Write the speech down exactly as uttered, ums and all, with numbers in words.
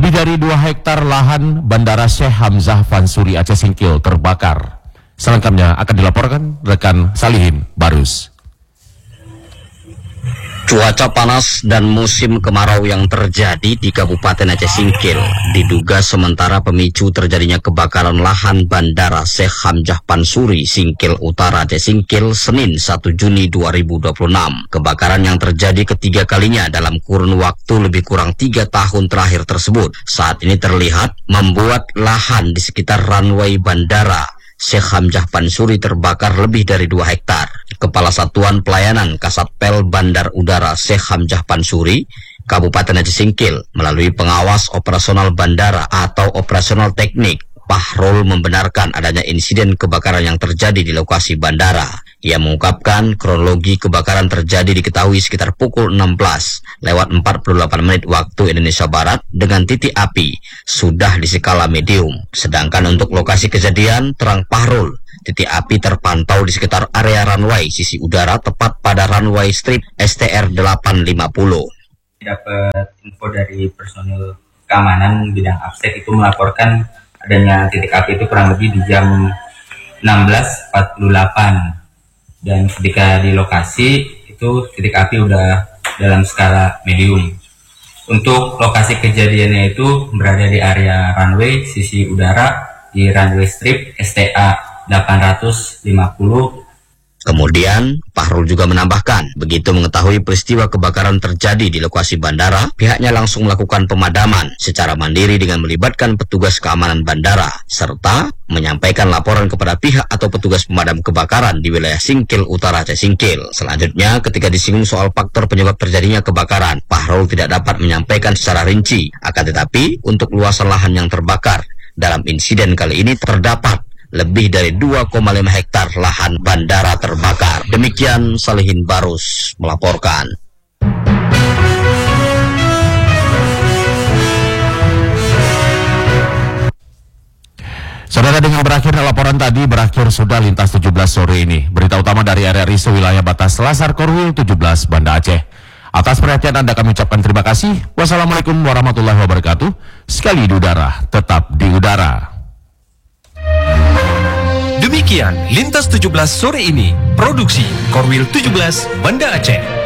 Lebih dari dua hektar lahan Bandara Syekh Hamzah Fansuri Aceh Singkil terbakar. Selengkapnya akan dilaporkan rekan Salihin Barus. Cuaca panas dan musim kemarau yang terjadi di Kabupaten Aceh Singkil diduga sementara pemicu terjadinya kebakaran lahan Bandara Syekh Hamzah Fansuri Singkil Utara Aceh Singkil Senin satu Juni dua ribu dua puluh enam. Kebakaran yang terjadi ketiga kalinya dalam kurun waktu lebih kurang tiga tahun terakhir tersebut saat ini terlihat membuat lahan di sekitar runway bandara Syekh Hamzah Fansuri terbakar lebih dari dua hektar. Kepala Satuan Pelayanan Kasatpel Bandar Udara Syekh Hamzah Fansuri, Kabupaten Aceh Singkil, melalui pengawas operasional bandara atau operasional teknik, Pahrul membenarkan adanya insiden kebakaran yang terjadi di lokasi bandara. Ia mengungkapkan kronologi kebakaran terjadi diketahui sekitar pukul enam belas lewat empat puluh delapan menit waktu Indonesia Barat dengan titik api sudah di skala medium. Sedangkan untuk lokasi kejadian, terang Pahrul, titik api terpantau di sekitar area runway sisi udara tepat pada runway strip S T R delapan lima puluh. Dapat info dari personil keamanan bidang APSEC itu melaporkan adanya titik api itu kurang lebih di jam enam belas empat puluh delapan, dan ketika di lokasi itu titik api udah dalam skala medium. Untuk lokasi kejadiannya itu berada di area runway sisi udara di runway strip S T A delapan lima puluh. Kemudian, Pahrul juga menambahkan, begitu mengetahui peristiwa kebakaran terjadi di lokasi bandara, pihaknya langsung melakukan pemadaman secara mandiri dengan melibatkan petugas keamanan bandara, serta menyampaikan laporan kepada pihak atau petugas pemadam kebakaran di wilayah Singkil Utara Aceh Singkil. Selanjutnya, ketika disinggung soal faktor penyebab terjadinya kebakaran, Pahrul tidak dapat menyampaikan secara rinci, akan tetapi untuk luasan lahan yang terbakar, dalam insiden kali ini terdapat lebih dari dua koma lima hektar lahan bandara terbakar. Demikian Salihin Barus melaporkan. Saudara, dengan berakhir laporan tadi, berakhir sudah Lintas tujuh belas sore ini. Berita utama dari R R I sewilayah batas Selasar Korwil tujuh belas Banda Aceh. Atas perhatian Anda kami ucapkan terima kasih. Wassalamualaikum warahmatullahi wabarakatuh. Sekali di udara, tetap di udara. Demikian Lintas tujuh belas sore ini, produksi Korwil tujuh belas Banda Aceh.